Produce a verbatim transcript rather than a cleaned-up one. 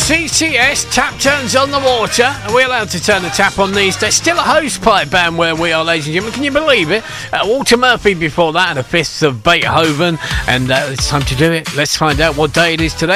C T S, tap turns on the water. Are we allowed to turn the tap on these days? Still a hosepipe band where we are, ladies and gentlemen. Can you believe it? Uh, Walter Murphy before that, and the fifth of Beethoven. And uh, it's time to do it. Let's find out what day it is today.